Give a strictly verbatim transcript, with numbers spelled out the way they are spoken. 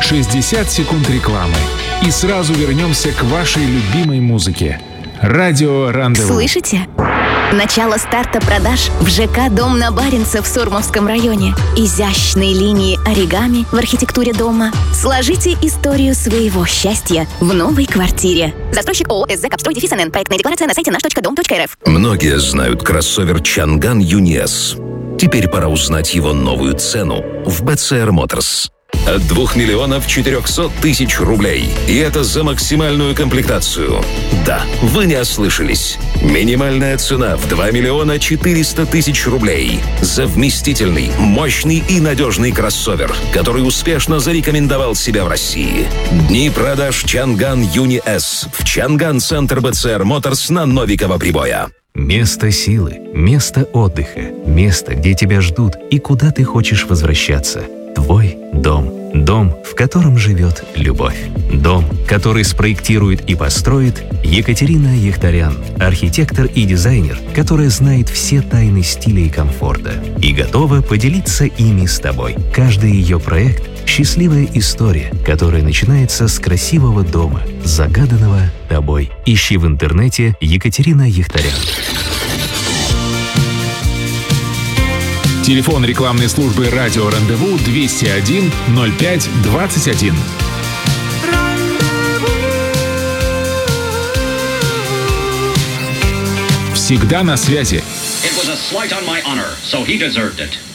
шестьдесят секунд рекламы. И сразу вернемся к вашей любимой музыке. Радио Рандеву. Слышите? Начало старта продаж в ЖК «Дом на Баренце» в Сурмовском районе. Изящные линии оригами в архитектуре дома. Сложите историю своего счастья в новой квартире. Застройщик ООО «СЗ Капстрой Дефис эн эн». Проектная декларация на сайте наш точка дом точка эр эф. Многие знают кроссовер Чанган Юни-С. Теперь пора узнать его новую цену в би си ар Motors. От двух миллионов четырехсот тысяч рублей. И это за максимальную комплектацию. Да, вы не ослышались. Минимальная цена в два миллиона четыреста тысяч рублей. За вместительный, мощный и надежный кроссовер, который успешно зарекомендовал себя в России. Дни продаж Чанган Юни-С в Чанган Центр би си ар Motors на Новикова Прибоя. Место силы, место отдыха, место, где тебя ждут и куда ты хочешь возвращаться. Твой дом. Дом, в котором живет любовь. Дом, который спроектирует и построит Екатерина Яхтарян, архитектор и дизайнер, которая знает все тайны стиля и комфорта и готова поделиться ими с тобой. Каждый ее проект – счастливая история, которая начинается с красивого дома, загаданного тобой. Ищи в интернете Екатерина Яхтарян. Телефон рекламной службы «Радио Рандеву» двести один ноль пять двадцать один. Всегда на связи. It was a slight on my honor, so he deserved it.